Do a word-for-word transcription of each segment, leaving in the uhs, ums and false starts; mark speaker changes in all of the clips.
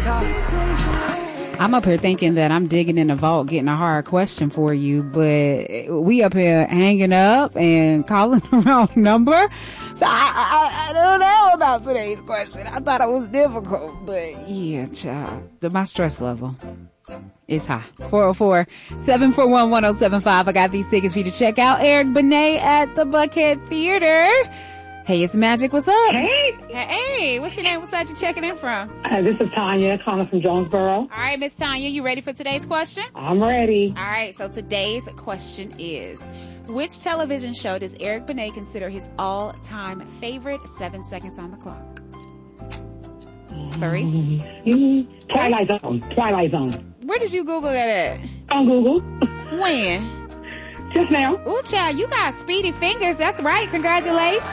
Speaker 1: I'm up here thinking that I'm digging in the vault, getting a hard question for you, but we up here hanging up and calling the wrong number. So I, I, I don't know about today's question. I thought it was difficult, but yeah, child, the, my stress level is high. four oh four, seven four one, one oh seven five. I got these tickets for you to check out Eric Benet at the Buckhead Theater. Hey, it's Magic. What's up?
Speaker 2: Hey.
Speaker 1: Hey, what's your name? What's that you checking in from?
Speaker 2: Uh, this is Tanya calling from Jonesboro.
Speaker 1: All right, Miss Tanya, you ready for today's question?
Speaker 2: I'm ready.
Speaker 1: All right, so today's question is, which television show does Eric Benet consider his all-time favorite? Seven seconds on the clock. Three.
Speaker 2: Mm-hmm. Twilight Zone. Twilight Zone.
Speaker 1: Where did you Google that at?
Speaker 2: On Google.
Speaker 1: When?
Speaker 2: Just now.
Speaker 1: Ooh, child, you got speedy fingers. That's right. Congratulations.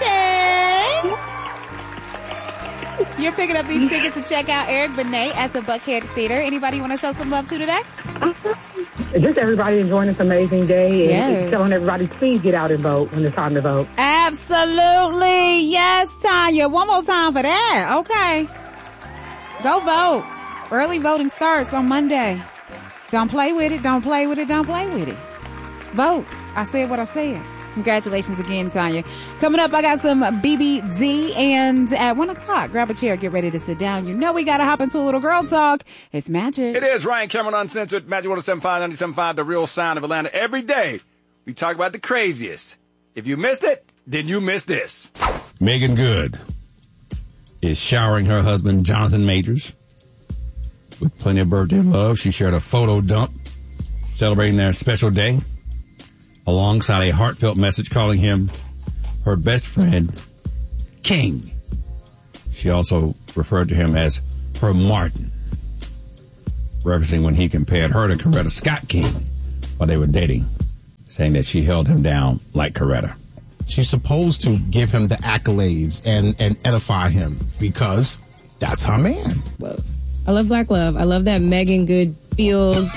Speaker 1: You're picking up these tickets to check out Eric Benet at the Buckhead Theater. Anybody you want to show some love to today?
Speaker 2: Just everybody enjoying this amazing day and
Speaker 1: Yes.
Speaker 2: telling everybody, please get out and vote when it's time to vote.
Speaker 1: Absolutely. Yes, Tanya. One more time for that. Okay. Go vote. Early voting starts on Monday. Don't play with it. Don't play with it. Don't play with it. Vote. I said what I said. Congratulations again, Tanya. Coming up, I got some B B D, and at one o'clock, grab a chair, get ready to sit down. You know we got to hop into a little girl talk. It's Magic.
Speaker 3: It is Ryan Cameron Uncensored, Magic one oh seven five, ninety-seven point five, the real sound of Atlanta. Every day, we talk about the craziest. If you missed it, then you missed this.
Speaker 4: Megan Good is showering her husband, Jonathan Majors, with plenty of birthday love. She shared a photo dump celebrating their special day, alongside a heartfelt message calling him her best friend, King. She also referred to him as her Martin, referencing when he compared her to Coretta Scott King while they were dating, saying that she held him down like Coretta.
Speaker 5: She's supposed to give him the accolades and, and edify him because that's her man.
Speaker 6: Well, I love Black Love. I love that Megan Good feels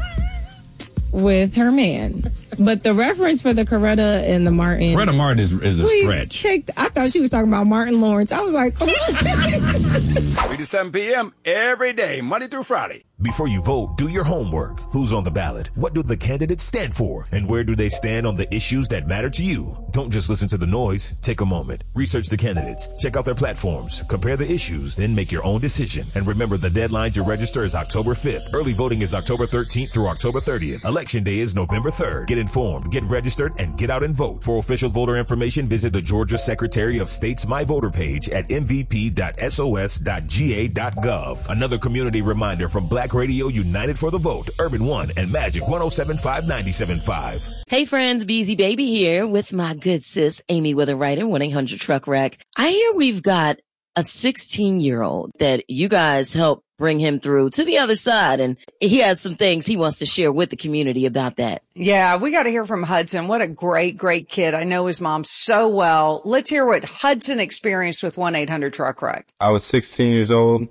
Speaker 6: with her man. But the reference for the Coretta and the Martin.
Speaker 4: Coretta Martin is, is a stretch.
Speaker 6: Take, I thought she was talking about Martin Lawrence. I was like, come on.
Speaker 3: three to seven p.m. every day, Monday through Friday.
Speaker 7: Before you vote, do your homework. Who's on the ballot? What do the candidates stand for? And where do they stand on the issues that matter to you? Don't just listen to the noise. Take a moment. Research the candidates. Check out their platforms. Compare the issues. Then make your own decision. And remember, the deadline to register is October fifth. Early voting is October thirteenth through October thirtieth. Election day is November third. Get informed, get registered, and get out and vote. For official voter information, visit the Georgia Secretary of State's My Voter page at m v p dot s o s dot g a dot gov. Another community reminder from Black Radio United for the Vote, Urban One, and Magic one oh seven five, ninety-seven point five.
Speaker 8: Hey friends, Beezy Baby here with my good sis, Amy Witherwriter, one eight hundred truck wreck. I hear we've got a sixteen-year-old that you guys helped bring him through to the other side, and he has some things he wants to share with the community about that.
Speaker 9: Yeah, we got to hear from Hudson. What a great, great kid. I know his mom so well. Let's hear what Hudson experienced with one eight hundred truck wreck.
Speaker 10: I was sixteen years old,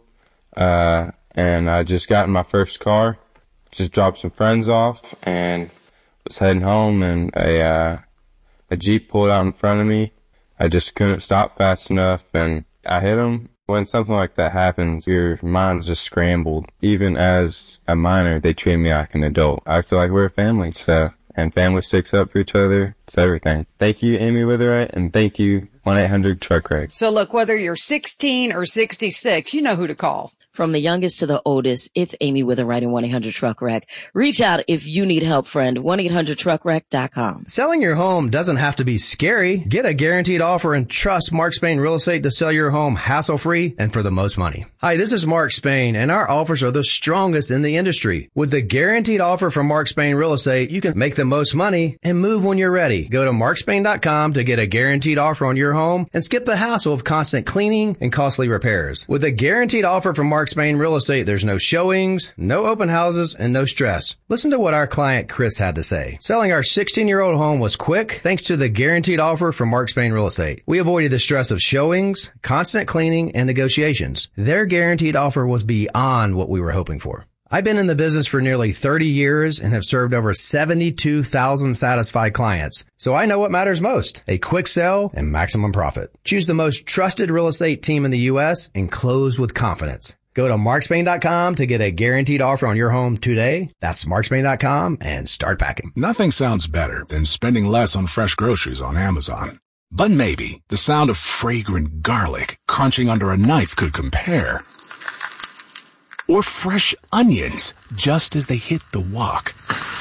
Speaker 10: uh, and I just got in my first car, just dropped some friends off, and was heading home, and a, uh, a Jeep pulled out in front of me. I just couldn't stop fast enough, and I hit him. When something like that happens, your mind's just scrambled. Even as a minor, they treat me like an adult. I feel like we're a family, so, and family sticks up for each other. It's everything. Thank you, Amy Witherwright, and thank you, one eight hundred truck wreck.
Speaker 9: So look, whether you're sixteen or sixty-six, you know who to call.
Speaker 8: From the youngest to the oldest, it's Amy Witherwright and one eight hundred truck wreck. Reach out if you need help, friend. one eight hundred truck wreck dot com.
Speaker 11: Selling your home doesn't have to be scary. Get a guaranteed offer and trust Mark Spain Real Estate to sell your home hassle-free and for the most money. Hi, this is Mark Spain, and our offers are the strongest in the industry. With the guaranteed offer from Mark Spain Real Estate, you can make the most money and move when you're ready. Go to mark spain dot com to get a guaranteed offer on your home and skip the hassle of constant cleaning and costly repairs. With a guaranteed offer from Mark Spain Real Estate, there's no showings, no open houses, and no stress. Listen to what our client Chris had to say. Selling our sixteen-year-old home was quick thanks to the guaranteed offer from Mark Spain Real Estate. We avoided the stress of showings, constant cleaning, and negotiations. Their guaranteed offer was beyond what we were hoping for. I've been in the business for nearly thirty years and have served over seventy-two thousand satisfied clients. So I know what matters most, a quick sell and maximum profit. Choose the most trusted real estate team in the U S and close with confidence. Go to mark spain dot com to get a guaranteed offer on your home today. That's mark spain dot com and start packing.
Speaker 12: Nothing sounds better than spending less on fresh groceries on Amazon. But maybe the sound of fragrant garlic crunching under a knife could compare. Or fresh onions just as they hit the wok.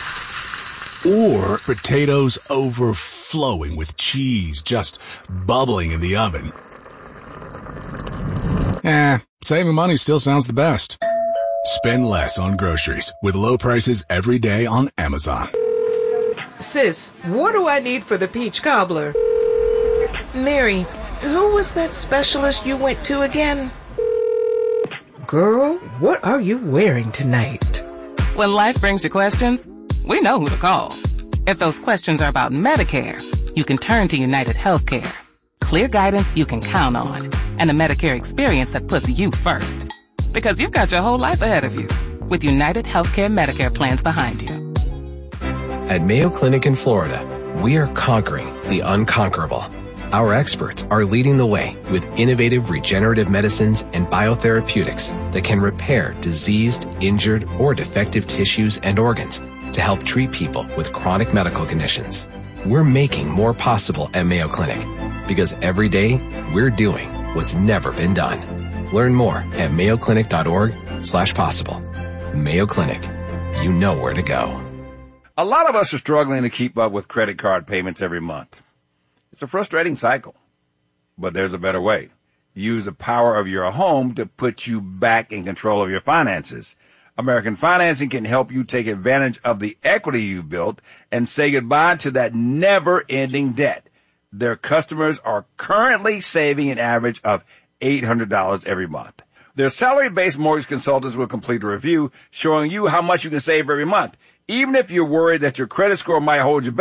Speaker 12: Or potatoes overflowing with cheese just bubbling in the oven. Eh, saving money still sounds the best. Spend less on groceries with low prices every day on Amazon.
Speaker 13: Sis, what do I need for the peach cobbler? Mary, who was that specialist you went to again? Girl, what are you wearing tonight?
Speaker 14: When life brings you questions, we know who to call. If those questions are about Medicare, you can turn to United Healthcare. Clear guidance you can count on, and a Medicare experience that puts you first. Because you've got your whole life ahead of you, with United Healthcare Medicare plans behind you.
Speaker 15: At Mayo Clinic in Florida, we are conquering the unconquerable. Our experts are leading the way with innovative regenerative medicines and biotherapeutics that can repair diseased, injured, or defective tissues and organs to help treat people with chronic medical conditions. We're making more possible at Mayo Clinic because every day we're doing what's never been done. Learn more at mayoclinic.org slash possible. Mayo Clinic. You know where to go.
Speaker 3: A lot of us are struggling to keep up with credit card payments every month. It's a frustrating cycle, but there's a better way. Use the power of your home to put you back in control of your finances. American Financing can help you take advantage of the equity you've built and say goodbye to that never-ending debt. Their customers are currently saving an average of eight hundred dollars every month. Their salary-based mortgage consultants will complete a review showing you how much you can save every month, even if you're worried that your credit score might hold you back.